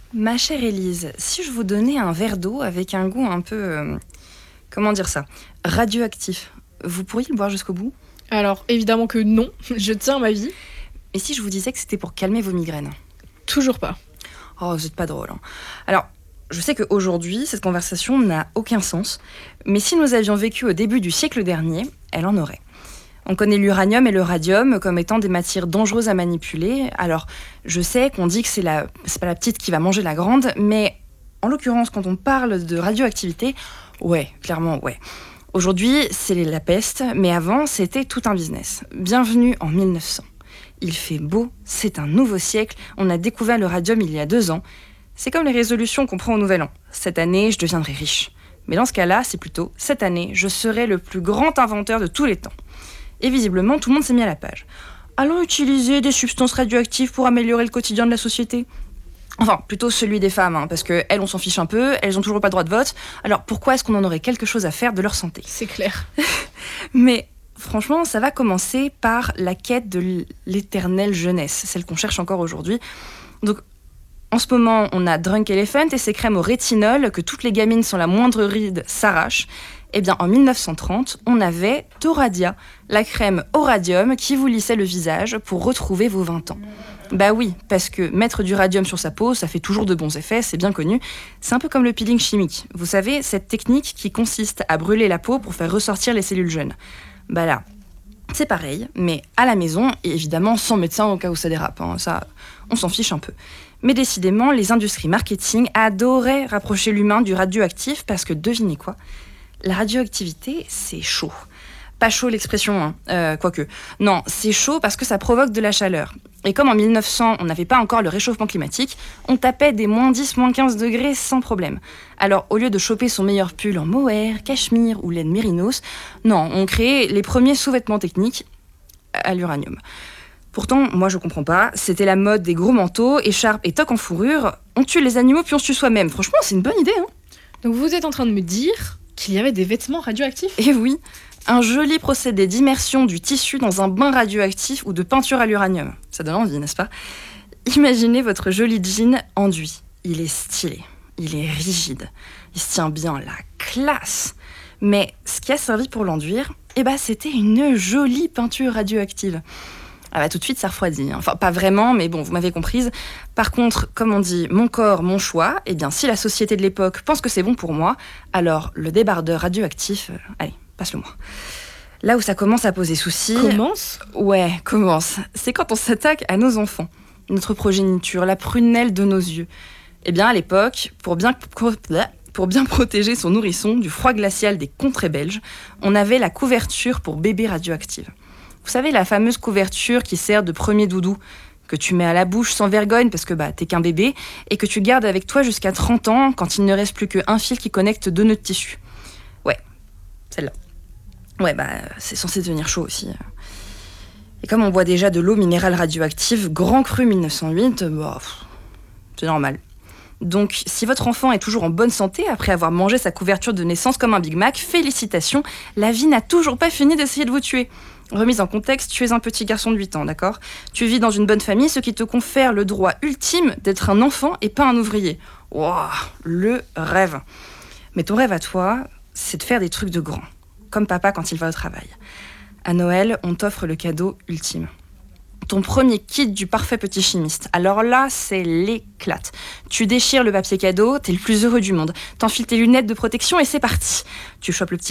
Ma chère Élise, si je vous donnais un verre d'eau avec un goût un peu... comment dire ça, radioactif, vous pourriez le boire jusqu'au bout? Alors, évidemment que non, je tiens à ma vie. Et si je vous disais que c'était pour calmer vos migraines? Toujours pas. Oh, vous êtes pas drôle, hein. Alors, je sais qu'aujourd'hui, cette conversation n'a aucun sens, mais si nous avions vécu au début du siècle dernier, elle en aurait. On connaît l'uranium et le radium comme étant des matières dangereuses à manipuler. Alors, je sais qu'on dit que c'est pas la petite qui va manger la grande, mais en l'occurrence, quand on parle de radioactivité, ouais, clairement, ouais. Aujourd'hui, c'est la peste, mais avant, c'était tout un business. Bienvenue en 1900. Il fait beau, c'est un nouveau siècle, on a découvert le radium il y a 2 ans. C'est comme les résolutions qu'on prend au Nouvel An. Cette année, je deviendrai riche. Mais dans ce cas-là, c'est plutôt cette année, je serai le plus grand inventeur de tous les temps. Et visiblement, tout le monde s'est mis à la page. Allons utiliser des substances radioactives pour améliorer le quotidien de la société. Enfin, plutôt celui des femmes, parce qu'elles, on s'en fiche un peu, elles ont toujours pas le droit de vote. Alors pourquoi est-ce qu'on en aurait quelque chose à faire de leur santé? C'est clair. Mais franchement, ça va commencer par la quête de l'éternelle jeunesse, celle qu'on cherche encore aujourd'hui. Donc, en ce moment, on a Drunk Elephant et ses crèmes au rétinol que toutes les gamines sans la moindre ride s'arrachent. Eh bien, en 1930, on avait Thoradia, la crème au radium qui vous lissait le visage pour retrouver vos 20 ans. Bah oui, parce que mettre du radium sur sa peau, ça fait toujours de bons effets, c'est bien connu. C'est un peu comme le peeling chimique. Vous savez, cette technique qui consiste à brûler la peau pour faire ressortir les cellules jeunes. Bah là, c'est pareil, mais à la maison, et évidemment sans médecin au cas où ça dérape. Ça, on s'en fiche un peu. Mais décidément, les industries marketing adoraient rapprocher l'humain du radioactif parce que, devinez quoi, la radioactivité, c'est chaud. Pas chaud l'expression, quoique. Non, c'est chaud parce que ça provoque de la chaleur. Et comme en 1900, on n'avait pas encore le réchauffement climatique, on tapait des moins 10, moins 15 degrés sans problème. Alors, au lieu de choper son meilleur pull en mohair, cachemire ou laine mérinos, non, on créait les premiers sous-vêtements techniques à l'uranium. Pourtant, moi je comprends pas, c'était la mode des gros manteaux, écharpes et toques en fourrure. On tue les animaux puis on se tue soi-même. Franchement, c'est une bonne idée, Donc vous êtes en train de me dire qu'il y avait des vêtements radioactifs? Et oui, un joli procédé d'immersion du tissu dans un bain radioactif ou de peinture à l'uranium. Ça donne envie, n'est-ce pas? Imaginez votre joli jean enduit. Il est stylé, il est rigide, il se tient bien, la classe. Mais ce qui a servi pour l'enduire, c'était une jolie peinture radioactive. Ah bah tout de suite ça refroidit, Enfin pas vraiment, mais bon, vous m'avez comprise. Par contre, comme on dit, mon corps, mon choix, si la société de l'époque pense que c'est bon pour moi, alors le débardeur radioactif, allez, passe-le-moi. Là où ça commence à poser souci... Commence? Ouais, commence. C'est quand on s'attaque à nos enfants, notre progéniture, la prunelle de nos yeux. À l'époque, pour bien protéger son nourrisson du froid glacial des contrées belges, on avait la couverture pour bébé radioactive. Vous savez, la fameuse couverture qui sert de premier doudou, que tu mets à la bouche sans vergogne parce que t'es qu'un bébé, et que tu gardes avec toi jusqu'à 30 ans quand il ne reste plus qu'un fil qui connecte 2 nœuds de tissu. Ouais, celle-là. Ouais, c'est censé devenir chaud aussi. Et comme on boit déjà de l'eau minérale radioactive, Grand Cru 1908, c'est normal. Donc, si votre enfant est toujours en bonne santé après avoir mangé sa couverture de naissance comme un Big Mac, félicitations, la vie n'a toujours pas fini d'essayer de vous tuer. Remise en contexte, tu es un petit garçon de 8 ans, d'accord? Tu vis dans une bonne famille, ce qui te confère le droit ultime d'être un enfant et pas un ouvrier. Wouah, le rêve. Mais ton rêve à toi, c'est de faire des trucs de grand, comme papa quand il va au travail. À Noël, on t'offre le cadeau ultime. Ton premier kit du parfait petit chimiste. Alors là, c'est l'éclate. Tu déchires le papier cadeau, t'es le plus heureux du monde. T'enfiles tes lunettes de protection et c'est parti. Tu chopes le petit